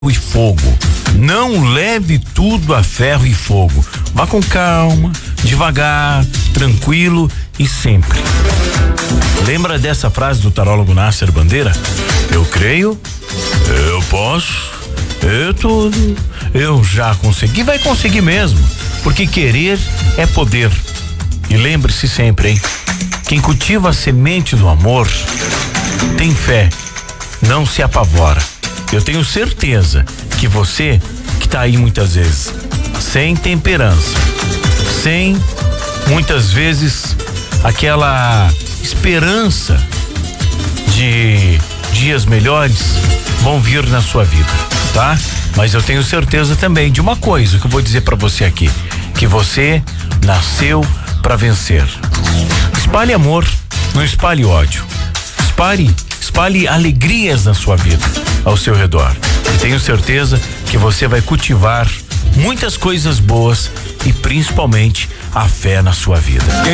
e fogo. Não leve tudo a ferro e fogo. Vá com calma, devagar, tranquilo e sempre. Lembra dessa frase do tarólogo Nasser Bandeira? Eu creio, eu posso, eu tudo, eu já consegui. Vai conseguir mesmo, porque querer é poder. E lembre-se sempre, hein? Quem cultiva a semente do amor tem fé, não se apavora. Eu tenho certeza que você que tá aí muitas vezes sem temperança, sem muitas vezes aquela esperança de dias melhores vão vir na sua vida, tá? Mas eu tenho certeza também de uma coisa que eu vou dizer pra você aqui, que você nasceu pra vencer. Espalhe amor, não espalhe ódio. Espalhe alegrias na sua vida, ao seu redor. E tenho certeza que você vai cultivar muitas coisas boas e principalmente a fé na sua vida.